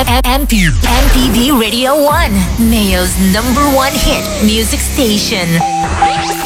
MTV Radio 1, Mayo's #1 hit music station.